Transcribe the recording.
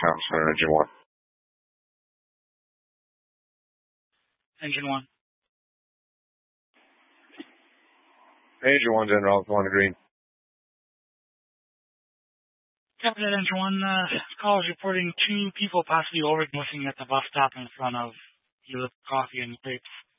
Town Center, Engine 1. Engine 1. Engine 1's in, Rolls 1 to green. Captain Engine 1, call is reporting 2 people possibly overdosing at the bus stop in front of you with coffee and grapes.